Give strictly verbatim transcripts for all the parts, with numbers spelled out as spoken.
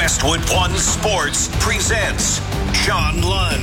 Westwood One Sports presents John Lund.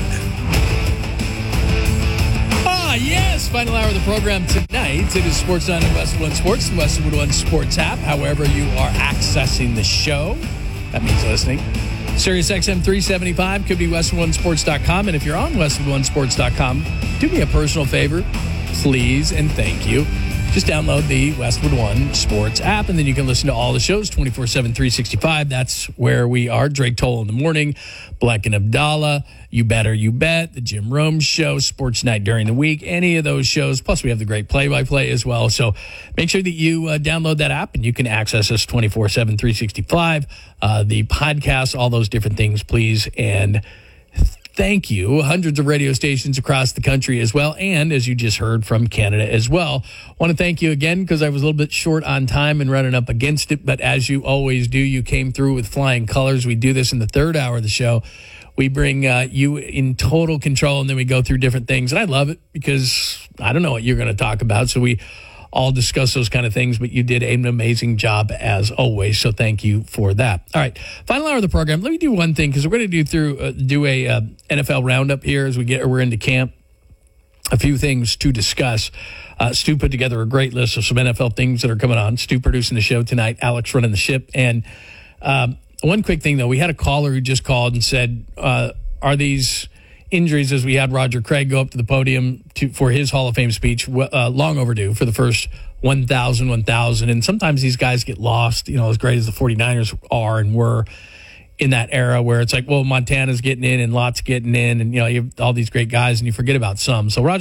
Ah, yes. Final hour of the program tonight. It is Sports Night on Westwood One Sports, the Westwood One Sports app. However you are accessing the show, that means listening. Sirius X M three seventy-five, could be westwood one sports dot com. And if you're on westwood one sports dot com, do me a personal favor, please, and thank you. Just download the Westwood One Sports app, and then you can listen to all the shows twenty-four seven, three sixty-five. That's where we are. Drake Toll in the morning, Black and Abdallah, You Better You Bet, the Jim Rome Show, Sports Night during the week, any of those shows. Plus, we have the great play-by-play as well. So make sure that you uh, download that app, and you can access us twenty-four seven, three sixty-five. Uh, the podcast, all those different things, please. And thank you. Hundreds of radio stations across the country as well. And as you just heard from Canada as well. Want to thank you again because I was a little bit short on time and running up against it. But as you always do, you came through with flying colors. We do this in the third hour of the show. We bring uh, you in total control, and then we go through different things. And I love it because I don't know what you're going to talk about. So we all discuss those kind of things, but you did an amazing job as always. So thank you for that. All right, final hour of the program. Let me do one thing because we're going to do through uh, do a uh, N F L roundup here as we get we're into camp. A few things to discuss. Uh, Stu put together a great list of some N F L things that are coming on. Stu producing the show tonight. Alex running the ship. And um, one quick thing though, we had a caller who just called and said, uh, "Are these injuries, as we had Roger Craig go up to the podium to, for his Hall of Fame speech, uh, long overdue for the first one thousand, one thousand. And sometimes these guys get lost, you know, as great as the 49ers are and were in that era where it's like, well, Montana's getting in and Lott's getting in and, you know, you have all these great guys and you forget about some. So Roger